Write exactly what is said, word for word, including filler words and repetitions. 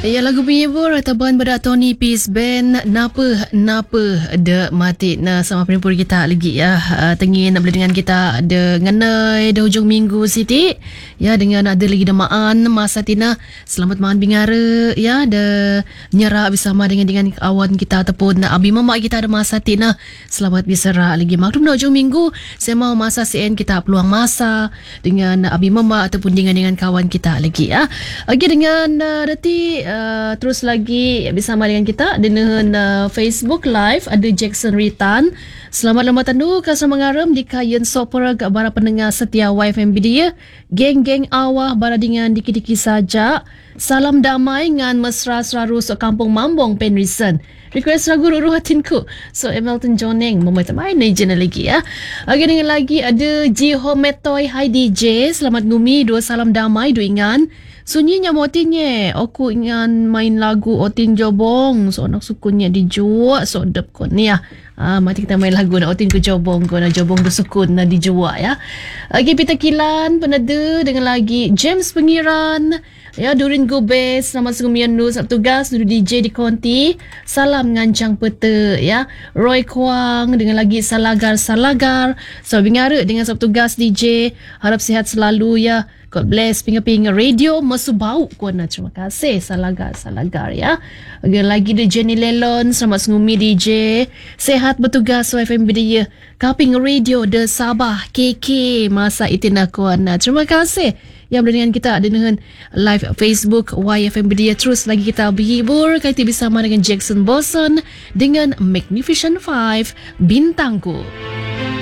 Ya, lagu penghibur ataupun pada Tony Peace Band Napa Napa de mati na sama penghibur kita lagi ya. Uh, tengin nak boleh dengan kita ada ngenai dah hujung minggu Siti. Ya, dengan ada lagi demaan masa tina selamat makan bingara ya, ada nyerah bersama dengan dengan kawan kita ataupun abi mama kita ada masa tina selamat bisara lagi maklum dah hujung minggu. Saya mau masa sen kita peluang masa dengan abi mama ataupun dengan dengan kawan kita lagi ya. Lagi dengan uh, dati Uh, terus lagi bersama dengan kita dengan uh, Facebook Live ada Jackson Ritan. Selamat lemah tandu kasar mengaram di kayen sopera ke para pendengar setia Y F M B dia. Geng-geng awah bara dengan diki-diki saja. Salam damai ngan mesra seraru so kampung Mambong Penrisen. Request lagu Ruruh Hatinku. So Hamilton Joneng membuat main ni jenis lagi ya. Lagi dengan lagi ada Jiho Metoy. Hai D J. Selamat ngumi. Dua salam damai. Dua ingan. Sunyinya motinya. Aku ingat main lagu Otin Jobong. So nak sukunnya dijual. So dep kon ni ya. Ah, mati kita main lagu nak Otin ku Jobong. Ko nak Jobong tu sukun nak dijual ya. Lagi Peter Kilan. Penada dengan lagi James Pengiran. Ya, Durin Gubes. Selamat sengumian nu Sabtu gas. Dulu D J di Konti. Salam ngancang peta ya. Roy Kwang dengan lagi Salagar Salagar. So bingara dengan Sabtu gas D J. Harap sihat selalu ya. God bless pinga-pinga radio masu bau ko na. Terima kasih Salagar Salagar ya. Lagi lagi di Jenny Lelon. Selamat sengumi D J. Sehat bertugas Y F M B dia. Kaping radio de Sabah K K masa itina ko na. Terima kasih yang berada dengan kita dengan live Facebook Y F M B dia. Terus lagi kita berhibur kait bersama dengan Jackson Boson dengan Magnificent Five Bintangku.